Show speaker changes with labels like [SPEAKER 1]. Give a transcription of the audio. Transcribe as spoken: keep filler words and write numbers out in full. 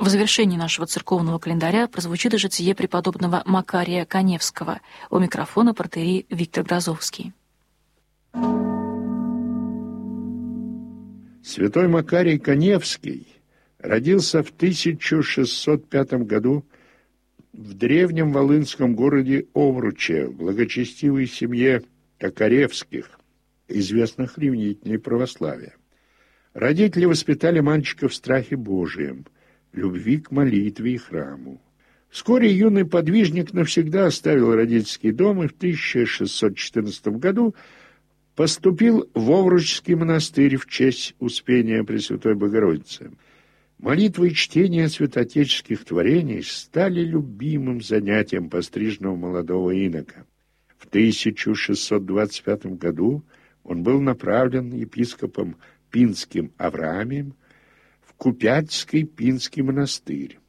[SPEAKER 1] В завершении нашего церковного календаря прозвучит житие преподобного Макария Каневского. У микрофона протоиерей Виктор Грозовский.
[SPEAKER 2] Святой Макарий Каневский родился в тысяча шестьсот пятом году в древнем волынском городе Овруче, в благочестивой семье Токаревских, известных ревнителей православия. Родители воспитали мальчика в страхе Божием, любви к молитве и храму. Вскоре юный подвижник навсегда оставил родительский дом и в тысяча шестьсот четырнадцатом году поступил в Овручский монастырь в честь Успения Пресвятой Богородицы. Молитва и чтение святоотеческих творений стали любимым занятием постриженного молодого инока. В тысяча шестьсот двадцать пятом году он был направлен епископом Пинским Авраамием в Купятский Пинский монастырь.